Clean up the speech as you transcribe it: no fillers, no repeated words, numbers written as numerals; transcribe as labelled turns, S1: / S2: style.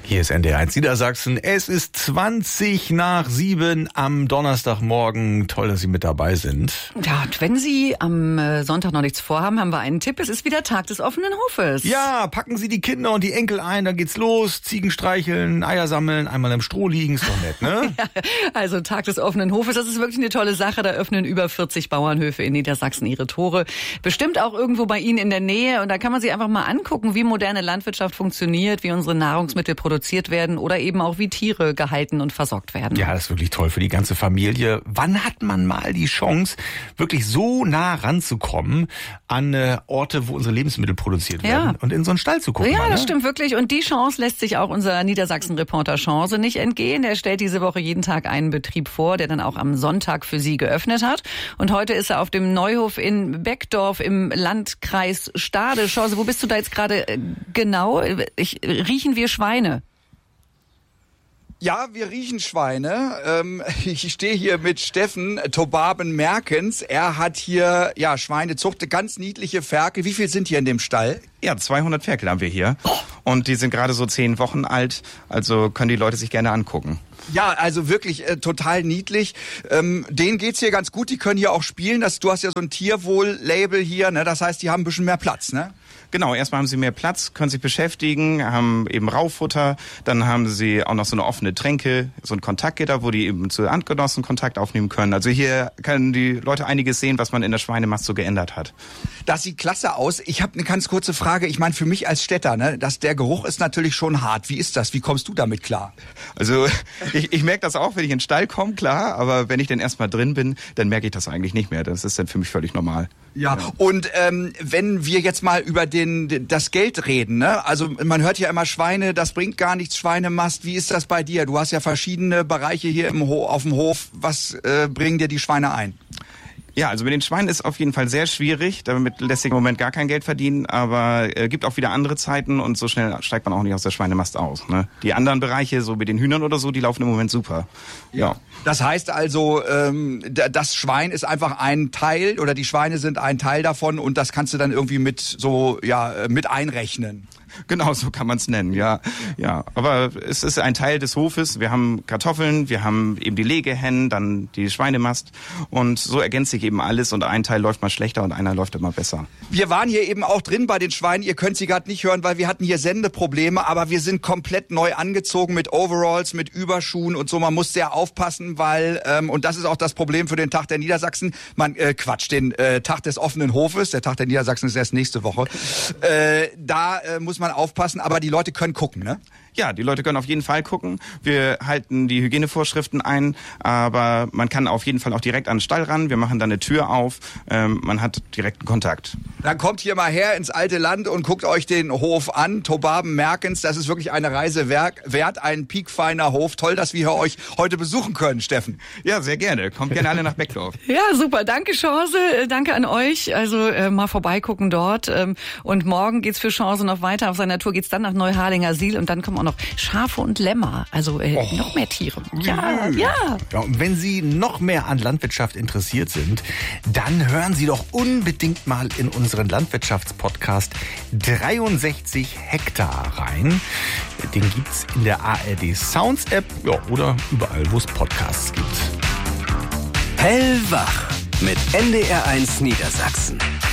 S1: Hier ist NDR1 Niedersachsen. Es ist 6:20 am Donnerstagmorgen. Toll, dass Sie mit dabei sind.
S2: Ja, und wenn Sie am Sonntag noch nichts vorhaben, haben wir einen Tipp. Es ist wieder Tag des offenen Hofes.
S1: Ja, packen Sie die Kinder und die Enkel ein, dann geht's los. Ziegen streicheln, Eier sammeln, einmal im Stroh liegen, ist doch nett, ne?
S2: Ja, also Tag des offenen Hofes, das ist wirklich eine tolle Sache. Da öffnen über 40 Bauernhöfe in Niedersachsen ihre Tore. Bestimmt auch irgendwo bei Ihnen in der Nähe. Und da kann man sich einfach mal angucken, wie moderne Landwirtschaft funktioniert, wie unsere Nahrungsmittel produziert werden oder eben auch wie Tiere gehalten und versorgt werden.
S1: Ja, das ist wirklich toll für die ganze Familie. Wann hat man mal die Chance, wirklich so nah ranzukommen an Orte, wo unsere Lebensmittel produziert werden und in so einen Stall zu gucken?
S2: Ja, das stimmt wirklich. Und die Chance lässt sich auch unser Niedersachsen-Reporter Chance nicht entgehen. Der stellt diese Woche jeden Tag einen Betrieb vor, der dann auch am Sonntag für Sie geöffnet hat. Und heute ist er auf dem Neuhof in Beckdorf im Landkreis Stade. Chance, wo bist du da jetzt gerade genau? Riechen wir Schweine?
S3: Ja, wir riechen Schweine. Ich stehe hier mit Steffen Tobaben-Merkens. Er hat hier Schweinezucht, ganz niedliche Ferkel. Wie viel sind hier in dem Stall?
S4: Ja, 200 Ferkel haben wir hier. Und die sind gerade so 10 Wochen alt. Also können die Leute sich gerne angucken.
S3: Ja, also wirklich total niedlich. Denen geht's hier ganz gut. Die können hier auch spielen. Du hast ja so ein Tierwohl-Label hier, ne? Das heißt, die haben ein bisschen mehr Platz, ne?
S4: Genau, erstmal haben sie mehr Platz, können sich beschäftigen, haben eben Raufutter, dann haben sie auch noch so eine offene Tränke, so ein Kontaktgitter, wo die eben zu Artgenossen Kontakt aufnehmen können. Also hier können die Leute einiges sehen, was man in der Schweinemast so geändert hat.
S3: Das sieht klasse aus. Ich habe eine ganz kurze Frage. Ich meine, für mich als Städter, ne, der Geruch ist natürlich schon hart. Wie ist das? Wie kommst du damit klar?
S4: Also ich merke das auch, wenn ich in den Stall komme, klar, aber wenn ich dann erstmal drin bin, dann merke ich das eigentlich nicht mehr. Das ist dann für mich völlig normal.
S3: Ja, und wenn wir jetzt mal über das Geld reden, ne? Also man hört ja immer Schweine, das bringt gar nichts, Schweinemast. Wie ist das bei dir? Du hast ja verschiedene Bereiche hier auf dem Hof. Was bringen dir die Schweine ein?
S4: Ja, also mit den Schweinen ist auf jeden Fall sehr schwierig. Damit lässt sich im Moment gar kein Geld verdienen, aber gibt auch wieder andere Zeiten und so schnell steigt man auch nicht aus der Schweinemast aus. Ne? Die anderen Bereiche, so mit den Hühnern oder so, die laufen im Moment super. Ja.
S3: Das heißt also, das Schwein ist einfach ein Teil oder die Schweine sind ein Teil davon und das kannst du dann irgendwie mit einrechnen.
S4: Genau, so kann man es nennen, ja. Aber es ist ein Teil des Hofes. Wir haben Kartoffeln, wir haben eben die Legehennen, dann die Schweinemast und so ergänzt sich eben alles und ein Teil läuft mal schlechter und einer läuft immer besser.
S3: Wir waren hier eben auch drin bei den Schweinen. Ihr könnt sie gerade nicht hören, weil wir hatten hier Sendeprobleme, aber wir sind komplett neu angezogen mit Overalls, mit Überschuhen und so. Man muss sehr aufpassen, weil, und das ist auch das Problem für den Tag der Niedersachsen, den Tag des offenen Hofes, der Tag der Niedersachsen ist erst nächste Woche, da muss man aufpassen, aber die Leute können gucken, ne?
S4: Ja, die Leute können auf jeden Fall gucken. Wir halten die Hygienevorschriften ein, aber man kann auf jeden Fall auch direkt an den Stall ran. Wir machen dann eine Tür auf, man hat direkten Kontakt.
S3: Dann kommt hier mal her ins alte Land und guckt euch den Hof an, Tobaben-Merkens. Das ist wirklich eine Reise wert, ein piekfeiner Hof. Toll, dass wir euch heute besuchen können, Steffen.
S4: Ja, sehr gerne. Kommt gerne alle nach Beckdorf.
S2: Ja, super. Danke, Chance. Danke an euch. Also mal vorbeigucken dort. Und morgen geht's für Chance noch weiter. Auf seiner Tour geht's dann nach Neuharlingersiel und dann kommen auch noch Schafe und Lämmer. Also noch mehr Tiere. Ja.
S1: Und wenn Sie noch mehr an Landwirtschaft interessiert sind, dann hören Sie doch unbedingt mal in unseren Landwirtschaftspodcast 63 Hektar rein. Den gibt's in der ARD Sounds App, oder überall, wo es Podcasts gibt.
S5: Hellwach mit NDR1 Niedersachsen.